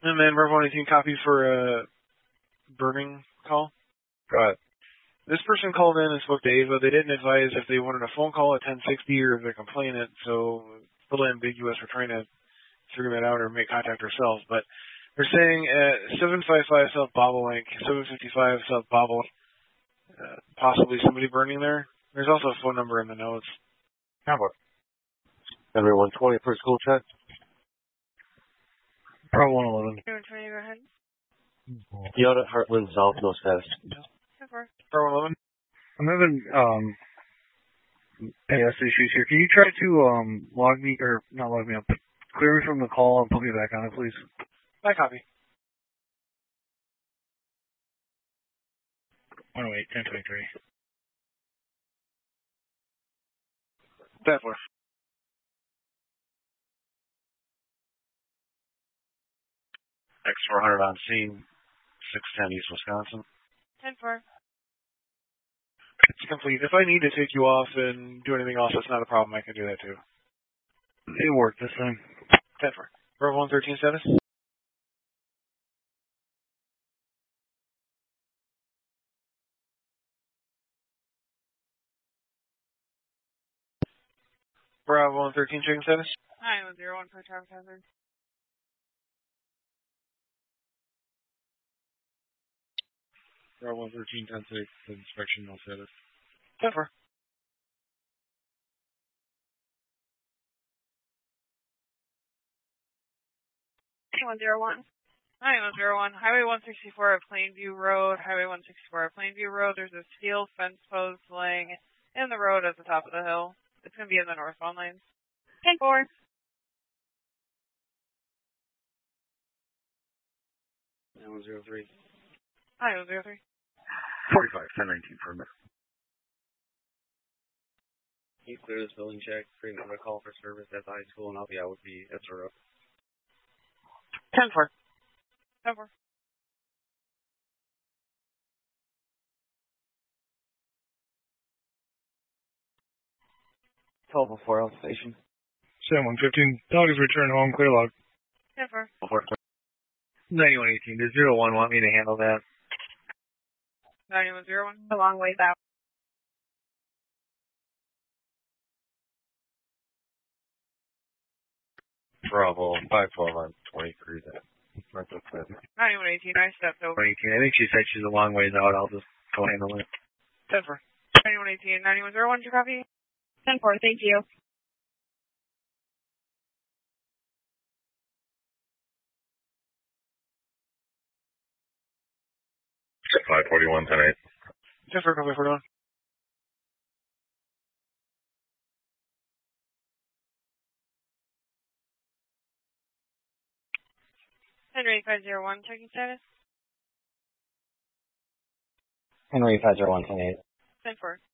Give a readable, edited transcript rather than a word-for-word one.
And then Bravo 118 copy for a burning call. Go ahead. This person called in and spoke to Ava. They didn't advise if they wanted a phone call at 1060 or if they're complaining, so it's a little ambiguous. We're trying to figure that out or make contact ourselves. But they're saying 755 South Bobolink, 755 South Bobolink, possibly somebody burning there. There's also a phone number in the notes. Number. Henry 120 for school check. Pro 111. 220, go ahead. Yoda Heartland South, no status. Pro 111. I'm having AS issues here. Can you try to log me, or not log me up, but clear me from the call and put me back on it, please? My copy. 108, 1023. Definitely. X400 on scene, 610 East Wisconsin. 10-4. It's complete. If I need to take you off and do anything else, that's not a problem. I can do that too. It worked this time. 10-4. Bravo 113 status? Bravo 113 checking status? 901 for traffic hazard. Bravo 113 10-6 inspection no status. 10-4. 9101. 9101. Highway 164 at Plainview Road. Highway 164 at Plainview Road. There's a steel fence post laying in the road at the top of the hill. It's going to be in the northbound lanes. 10-4. 9103. 9103. 45, 1019 for a minute. Can you clear this building check, create another call for service at the high school, and I'll be out with the SRO. 10-4. 10-4. Station. 7115. Dog is returned home. Clear log. 10-4. 9118. Does 01 want me to handle that? 9101. A long ways out. Bravo 512 on 23 then. 9118. I stepped over. 118. I think she said she's a long ways out. I'll just go handle it. 10-4. 9118. 9101. Your copy? 10-4. Thank you. Check 541, 10-8. 10-4, copy 41. Henry 501. Checking status? Henry 501, 10-8. 10-4.